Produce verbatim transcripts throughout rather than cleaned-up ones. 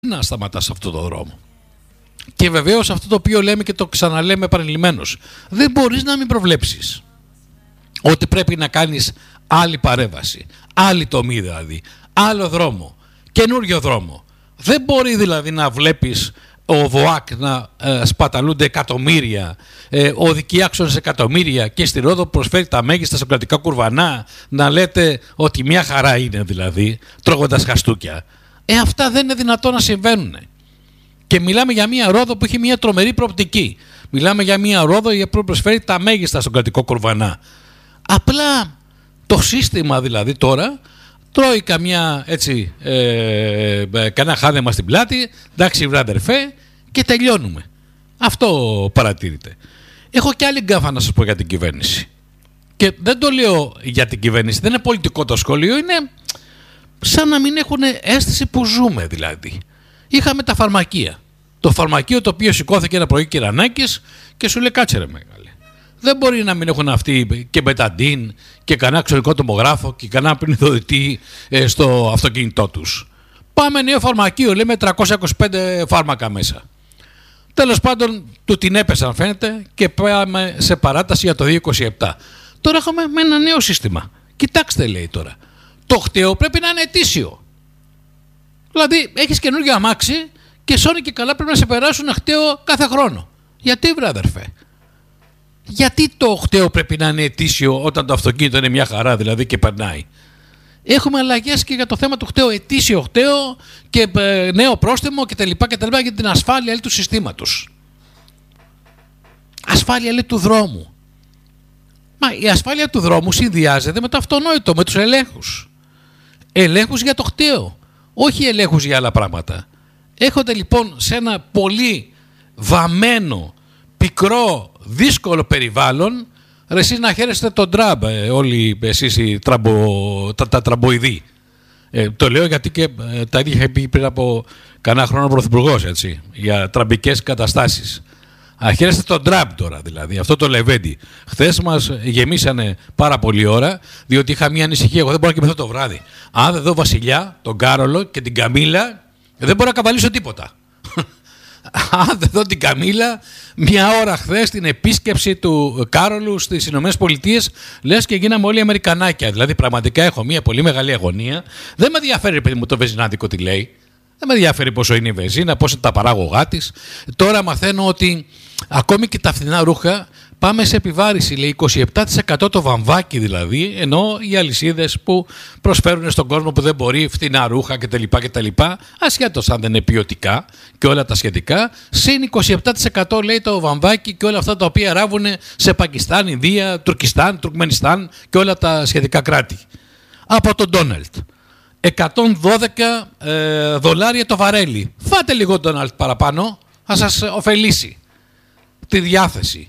να σταματάς αυτό το δρόμο. Και βεβαίως αυτό το οποίο λέμε και το ξαναλέμε επανειλημμένως, δεν μπορείς να μην προβλέψεις ότι πρέπει να κάνεις άλλη παρέμβαση, άλλη τομή δηλαδή, άλλο δρόμο, καινούριο δρόμο. Δεν μπορεί δηλαδή να βλέπεις ο ΒΟΑΚ να ε, σπαταλούνται εκατομμύρια, ε, οδικοί άξονες εκατομμύρια και στη Ρόδο προσφέρει τα μέγιστα σοκρατικά κουρβανά, να λέτε ότι μια χαρά είναι δηλαδή, τρώγοντας χαστούκια. Ε, αυτά δεν είναι δυνατόν να συμβαίνουν. Και μιλάμε για μια Ρόδο που έχει μια τρομερή προοπτική. Μιλάμε για μια Ρόδο που προσφέρει τα μέγιστα στον κρατικό κουρβανά. Απλά το σύστημα δηλαδή τώρα τρώει καμιά έτσι, ε, ε, κανένα χάδεμα στην πλάτη, εντάξει βράδερφε, και τελειώνουμε. Αυτό παρατηρείται. Έχω και άλλη γκάφα να σας πω για την κυβέρνηση. Και δεν το λέω για την κυβέρνηση, δεν είναι πολιτικό το σχόλιο, είναι σαν να μην έχουν αίσθηση που ζούμε δηλαδή. Είχαμε τα φαρμακεία. Το φαρμακείο το οποίο σηκώθηκε ένα πρωί Κυρανάκης και σου λέει κάτσε ρε μεγάλε. Δεν μπορεί να μην έχουν αυτοί και μπεταντίν και κανένα ξωρικό τομογράφο και κανένα πνιδοδυτή ε, στο αυτοκίνητό τους. Πάμε νέο φαρμακείο, λέμε τριακόσια είκοσι πέντε φάρμακα μέσα. Τέλος πάντων του την έπεσαν φαίνεται και πάμε σε παράταση για το δύο χιλιάδες είκοσι επτά. Τώρα έχουμε με ένα νέο σύστημα. Κοιτάξτε λέει τώρα. Το χταίο πρέπει να είναι ετήσιο. Δηλαδή έχεις καινούργιο αμάξι και σώνει και καλά πρέπει να σε περάσουν ένα χταίο κάθε χρόνο. Γιατί βρε αδερφέ? Γιατί το χταίο πρέπει να είναι ετήσιο όταν το αυτοκίνητο είναι μια χαρά δηλαδή και περνάει? Έχουμε αλλαγές και για το θέμα του χταίου, ετήσιο χταίο και ε, νέο πρόστιμο κτλ. Για την ασφάλεια του συστήματος. Ασφάλεια λέει του δρόμου. Μα η ασφάλεια του δρόμου συνδυάζεται με το αυτονόητο, με τους ελέγχους. Ελέγχους για το χταίο, όχι ελέγχους για άλλα πράγματα. Έχονται λοιπόν σε ένα πολύ βαμμένο, πικρό, δύσκολο περιβάλλον, ρε εσείς να χαίρεστε τον Τραμπ, ε, όλοι εσείς οι τραμπο, τα, τα τραμποειδοί. Ε, το λέω γιατί και ε, τα ίδια είχε πει πριν από κανένα χρόνο ο Πρωθυπουργός, έτσι, για τραμπικές καταστάσεις. Α, χαίρεστε τον Τραμπ τώρα δηλαδή, αυτό το Λεβέντι. Χθες μας γεμίσανε πάρα πολλή ώρα, διότι είχα μια ανησυχία. Εγώ δεν μπορώ να κοιμηθώ το βράδυ. Αν δεν δω Βασιλιά, τον Κάρολο και την Καμίλα, δεν μπορώ να καβαλήσω τίποτα. Αν δεν δω την Καμίλα, μια ώρα χθες την επίσκεψη του Κάρολου στις Ηνωμένες Πολιτείες, λες και γίναμε όλοι Αμερικανάκια. Δηλαδή πραγματικά έχω μια πολύ μεγάλη αγωνία. Δεν με ενδιαφέρει παιδί μου το βεζινάδικο τι λέει. Δεν με ενδιαφέρει πόσο είναι η βενζίνα, πόσο είναι τα παράγωγά της. Τώρα μαθαίνω ότι ακόμη και τα φθηνά ρούχα πάμε σε επιβάρηση, λέει είκοσι επτά τοις εκατό το βαμβάκι δηλαδή, ενώ οι αλυσίδες που προσφέρουν στον κόσμο που δεν μπορεί φθηνά ρούχα κτλ. κτλ ασχέτως αν δεν είναι ποιοτικά και όλα τα σχετικά, συν είκοσι επτά τοις εκατό λέει το βαμβάκι και όλα αυτά τα οποία ράβουν σε Πακιστάν, Ινδία, Τουρκιστάν, Τουρκμενιστάν και όλα τα σχετικά κράτη. Από τον Ντόναλτ. εκατόν δώδεκα ε, δολάρια το βαρέλι. Φάτε λίγο Ντόναλτ παραπάνω, θα σας ωφελήσει τη διάθεση.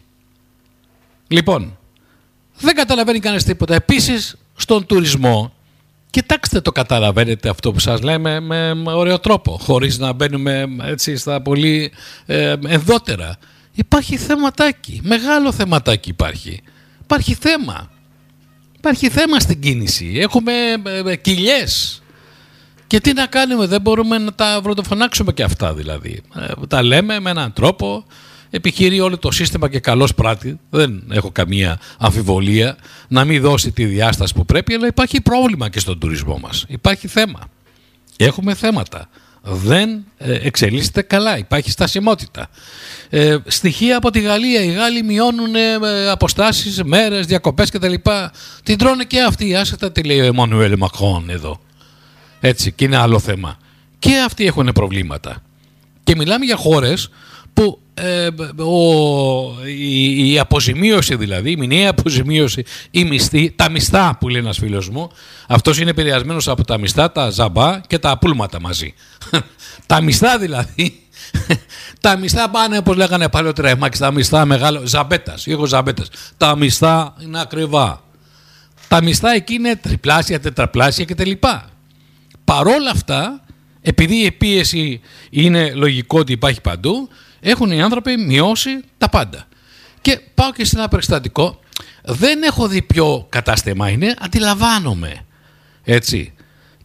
Λοιπόν, δεν καταλαβαίνει κανένας τίποτα. Επίσης, στον τουρισμό, κοιτάξτε το καταλαβαίνετε αυτό που σας λέμε με, με ωραίο τρόπο, χωρίς να μπαίνουμε έτσι στα πολύ ε, ενδότερα. Υπάρχει θεματάκι, μεγάλο θεματάκι υπάρχει. Υπάρχει θέμα. Υπάρχει θέμα στην κίνηση. Έχουμε ε, κοιλιές. Και τι να κάνουμε, δεν μπορούμε να τα βροντοφωνάξουμε και αυτά δηλαδή. Ε, τα λέμε με έναν τρόπο. Επιχειρεί όλο το σύστημα και καλώς πράττει, δεν έχω καμία αμφιβολία να μην δώσει τη διάσταση που πρέπει, αλλά υπάρχει πρόβλημα και στον τουρισμό μας. Υπάρχει θέμα. Έχουμε θέματα. Δεν εξελίσσεται καλά. Υπάρχει στασιμότητα. Ε, στοιχεία από τη Γαλλία. Οι Γάλλοι μειώνουν ε, αποστάσεις, μέρες, διακοπές κτλ. Την τρώνε και αυτοί. Άσχετα τι λέει ο Εμμανουέλ Μακρόν εδώ. Έτσι, και είναι άλλο θέμα. Και αυτοί έχουν προβλήματα. Και μιλάμε για χώρες που ε, ο, η, η αποζημίωση δηλαδή, η μηνιαία αποζημίωση, η μισθή, τα μισθά που λέει ένας φίλος μου, αυτός είναι επηρεασμένος από τα μισθά, τα ζαμπά και τα πούλματα μαζί. Τα μισθά δηλαδή, τα μισθά πάνε όπως λέγανε παλιότερα εμάκης, τα μισθά μεγάλο, ζαμπέτας, εγώ ζαμπέτας, τα μισθά είναι ακριβά. Τα μισθά εκεί είναι τριπλάσια, τετραπλάσια κτλ. Παρόλα αυτά, επειδή η πίεση είναι λογικό ότι υπάρχει παντού, έχουν οι άνθρωποι μειώσει τα πάντα. Και πάω και σε ένα περιστατικό. Δεν έχω δει ποιο κατάστημα είναι, αντιλαμβάνομαι. Έτσι.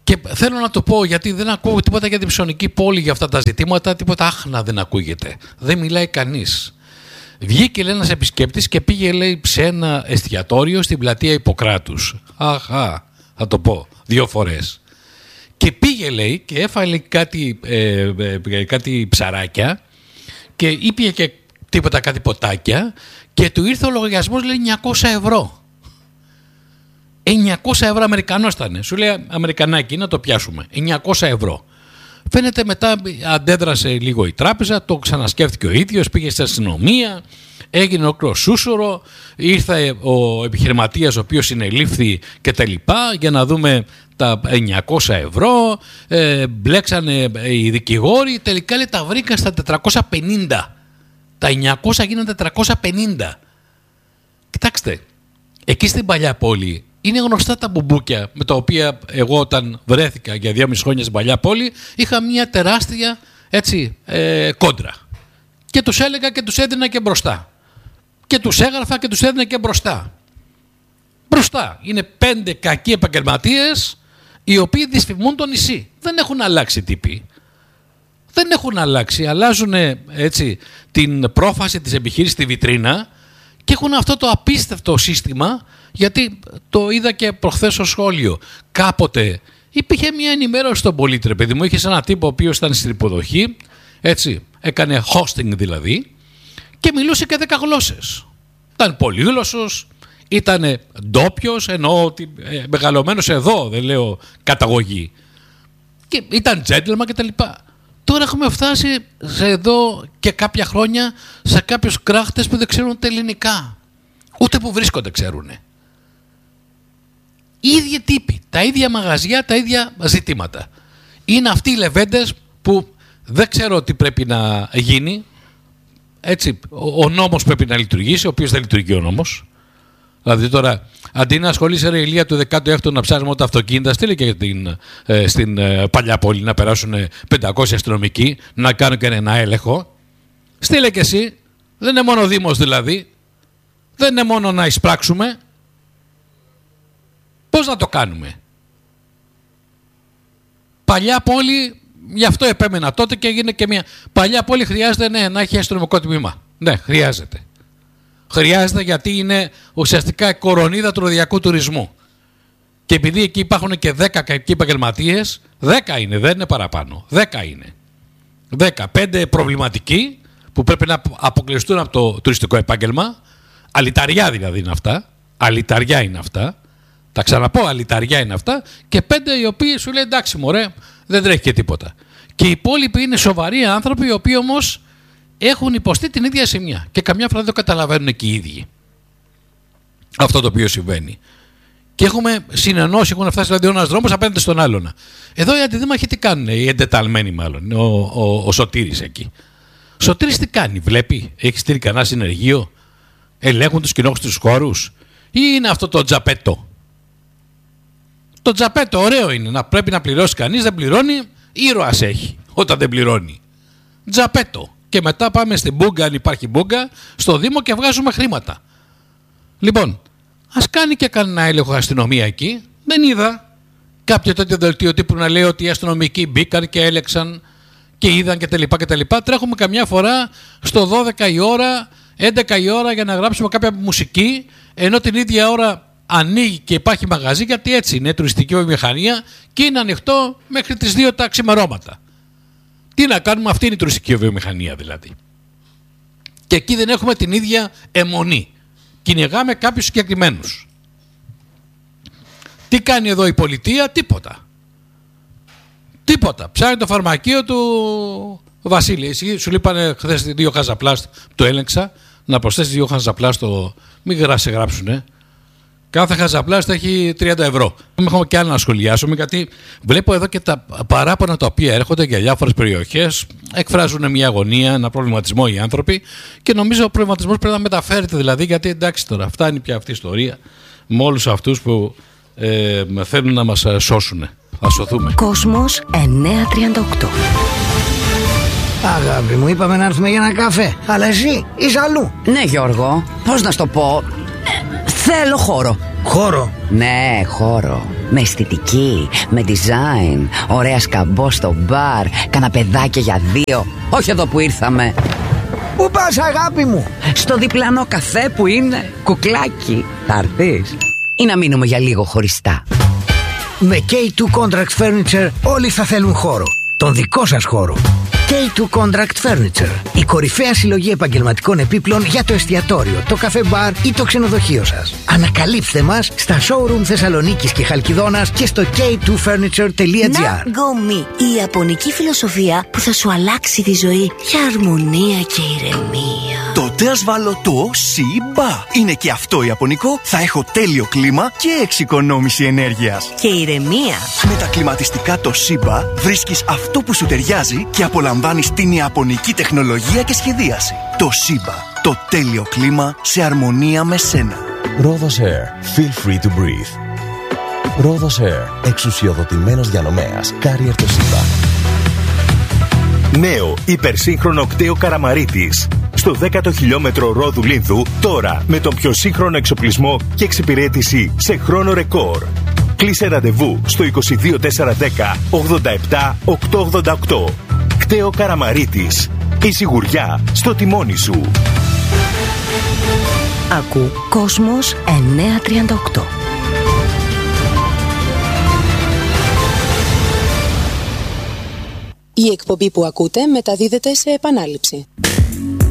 Και θέλω να το πω, γιατί δεν ακούω τίποτα για την ψωνική πόλη, για αυτά τα ζητήματα, τίποτα άχνα δεν ακούγεται. Δεν μιλάει κανείς. Βγήκε, λέει, ένας επισκέπτης και πήγε, λέει, σε ένα εστιατόριο στην πλατεία Ιπποκράτους. Αχα, θα το πω δύο φορές. Και πήγε, λέει, και έφαγε κάτι, ε, ε, κάτι ψαράκια και ήπιε και τίποτα, κάτι ποτάκια, και του ήρθε ο λογαριασμός, λέει, εννιακόσια ευρώ. εννιακόσια ευρώ, Αμερικανός ήταν. Σου λέει Αμερικανάκι, να το πιάσουμε. εννιακόσια ευρώ. Φαίνεται μετά αντέδρασε λίγο η τράπεζα, το ξανασκέφτηκε ο ίδιος, πήγε στην αστυνομία, έγινε ολόκληρο σούσουρο, ήρθε ο επιχειρηματίας ο οποίος συνελήφθη και τα λοιπά, για να δούμε τα εννιακόσια ευρώ, ε, μπλέξανε οι δικηγόροι, τελικά, λέει, τα βρήκα στα τετρακόσια πενήντα. Τα εννιακόσια γίνανε τετρακόσια πενήντα. Κοιτάξτε, εκεί στην παλιά πόλη είναι γνωστά τα μπουμπούκια με τα οποία εγώ, όταν βρέθηκα για δυόμιση χρόνια στην παλιά πόλη, είχα μια τεράστια, έτσι, ε, κόντρα. Και τους έλεγα και τους έδινα και μπροστά. Και τους έγραφα και τους έδινα και μπροστά. Μπροστά. Είναι πέντε κακοί επαγγελματίες οι οποίοι δυσφημούν το νησί. Δεν έχουν αλλάξει τύποι. Δεν έχουν αλλάξει. Αλλάζουν, έτσι, την πρόφαση της επιχείρησης στη βιτρίνα και έχουν αυτό το απίστευτο σύστημα, γιατί το είδα και προχθές στο σχόλιο. Κάποτε υπήρχε μια ενημέρωση στον πολίτη, ρε παιδί μου. Είχε έναν τύπο ο οποίος ήταν στην υποδοχή, έτσι, έκανε hosting δηλαδή, και μιλούσε και δέκα γλώσσες. Ήταν πολύγλωσσος, ήταν ντόπιος, εννοώ ότι ε, μεγαλωμένος εδώ, δεν λέω καταγωγή. Και ήταν gentleman κτλ. Τώρα έχουμε φτάσει σε εδώ και κάποια χρόνια σε κάποιους κράχτες που δεν ξέρουν ούτε ελληνικά. Ούτε που βρίσκονται ξέρουν. Οι ίδιοι τύποι, τα ίδια μαγαζιά, τα ίδια ζητήματα. Είναι αυτοί οι λεβέντες που δεν ξέρω τι πρέπει να γίνει. Έτσι, ο νόμος πρέπει να λειτουργήσει, ο οποίος δεν λειτουργεί ο νόμος. Δηλαδή τώρα, αντί να ασχολείσαι, ρε Ηλία, του δέκατου έκτου να ψάχνουμε τα αυτοκίνητα, στείλε και την, ε, στην ε, παλιά πόλη να περάσουν πεντακόσιοι αστυνομικοί, να κάνουν και ένα έλεγχο. Στείλε και εσύ. Δεν είναι μόνο Δήμος δηλαδή. Δεν είναι μόνο να εισπράξουμε. Πώς να το κάνουμε? Παλιά πόλη, γι' αυτό επέμενα τότε και έγινε και μια. Παλιά πόλη χρειάζεται, ναι, να έχει αστυνομικό τμήμα. Ναι, χρειάζεται. Χρειάζεται, γιατί είναι ουσιαστικά η κορονίδα του ροδιακού τουρισμού. Και επειδή εκεί υπάρχουν και δέκα κακοί επαγγελματίες, δέκα είναι, δεν είναι παραπάνω. δέκα είναι. δέκα, πέντε προβληματικοί που πρέπει να αποκλειστούν από το τουριστικό επάγγελμα. Αλιταριά δηλαδή είναι αυτά. Αλιταριά είναι αυτά. Τα ξαναπώ, αλιταριά είναι αυτά. Και πέντε οι οποίοι σου λέει εντάξει μωρέ, δεν τρέχει και τίποτα. Και οι υπόλοιποι είναι σοβαροί άνθρωποι, οι οποίοι όμως έχουν υποστεί την ίδια σημεία. Και καμιά φορά δεν το καταλαβαίνουν και οι ίδιοι αυτό το οποίο συμβαίνει. Και έχουμε συνενώσει, έχουν φτάσει δηλαδή ο ένας δρόμος απέναντι στον άλλον. Εδώ οι αντιδήμαρχοι τι κάνουν, οι εντεταλμένοι μάλλον, ο, ο, ο Σωτήρης εκεί. Σωτήρης τι κάνει, βλέπει, έχει στείλει κανένα συνεργείο, ελέγχουν τους κοινόχρηστους χώρους, ή είναι αυτό το τζαπέτο? Το τζαπέτο ωραίο είναι, να πρέπει να πληρώσει κανείς, δεν πληρώνει, ήρωας έχει όταν δεν πληρώνει. Τζαπέτο. Και μετά πάμε στην μπούγκα, αν υπάρχει μπούγκα, στο Δήμο και βγάζουμε χρήματα. Λοιπόν, ας κάνει και κανένα έλεγχο αστυνομία εκεί. Δεν είδα κάποιο τέτοιο δελτίο τύπου να λέει ότι οι αστυνομικοί μπήκαν και έλεξαν και είδαν κτλ. κτλ. Τρέχουμε καμιά φορά στο δώδεκα η ώρα, έντεκα η ώρα για να γράψουμε κάποια μουσική, ενώ την ίδια ώρα ανοίγει και υπάρχει μαγαζί, γιατί έτσι είναι τουριστική βιομηχανία και είναι ανοιχτό μέχρι τις δύο τα ξημερώματα. Τι να κάνουμε, αυτή είναι η τουριστική βιομηχανία δηλαδή. Και εκεί δεν έχουμε την ίδια αιμονή. Κυνηγάμε κάποιους συγκεκριμένους. Τι κάνει εδώ η πολιτεία? Τίποτα. Τίποτα. Ψάχνει το φαρμακείο του Βασίλη. Εσύ σου λείπανε χθες δύο χαζαπλάστ, το έλεγξα, να προσθέσει δύο χαζαπλάστ το. Μην γράψε γράψουνε. Κάθε χαζαπλάστ έχει τριάντα ευρώ. Δεν έχουμε και άλλα να σχολιάσουμε, γιατί βλέπω εδώ και τα παράπονα τα οποία έρχονται για διάφορες περιοχές. Εκφράζουν μια αγωνία, ένα προβληματισμό οι άνθρωποι, και νομίζω ο προβληματισμός πρέπει να μεταφέρεται δηλαδή, γιατί εντάξει τώρα, φτάνει πια αυτή η ιστορία με όλους αυτούς που ε, θέλουν να μας σώσουν. Θα σωθούμε. Κόσμος εννιακόσια τριάντα οκτώ. Αγάπη μου, είπαμε να έρθουμε για ένα καφέ, αλλά εσύ είσαι αλλού. Ναι Γιώργο, πώς να σου το πω, θέλω χώρο. Χώρο. Ναι, χώρο. Με αισθητική, με design. Ωραία σκαμπό στο μπαρ. Καναπεδάκια για δύο. Όχι εδώ που ήρθαμε. Πού πας, αγάπη μου? Στο διπλανό καφέ που είναι. Κουκλάκι. Θα έρθεις ή να μείνουμε για λίγο χωριστά? Με κέι τού Contract Furniture όλοι θα θέλουν χώρο. Τον δικό σας χώρο. κέι τού Contract Furniture. Η κορυφαία συλλογή επαγγελματικών επίπλων για το εστιατόριο, το καφέ μπαρ ή το ξενοδοχείο σας. Ανακαλύψτε μας στα showroom Θεσσαλονίκης και Χαλκιδόνας και στο κέι τού φέρνιτσερ τελεία τζι άρ. Nagomi, η ιαπωνική φιλοσοφία που θα σου αλλάξει τη ζωή για αρμονία και ηρεμία. Τότε ας βάλω το Σιμπα. Είναι και αυτό ιαπωνικό, θα έχω τέλειο κλίμα και εξοικονόμηση ενέργειας. Και ηρεμία. Με τα κλιματιστικά το Σιμπα βρίσκεις αυτό που σου ταιριάζει και απολαμβάνεις την ιαπωνική τεχνολογία και σχεδίαση. Το Σιμπα, το τέλειο κλίμα σε αρμονία με σένα. Rhodos Air. Feel free to breathe. Rhodos Air. Εξουσιοδοτημένος διανομέας. Carrier το Σιμπα. Νέο υπερσύγχρονο κτέο Καραμαρίτης. Στο δέκατο χιλιόμετρο Ρόδου Λίνθου, τώρα με τον πιο σύγχρονο εξοπλισμό και εξυπηρέτηση σε χρόνο ρεκόρ. Κλείσε ραντεβού στο είκοσι δύο τετρακόσια δέκα ογδόντα επτά οκτακόσια ογδόντα οκτώ. Κτέο Καραμαρίτης. Η σιγουριά στο τιμόνι σου. Ακού Κόσμος εννιακόσια τριάντα οκτώ. Η εκπομπή που ακούτε μεταδίδεται σε επανάληψη.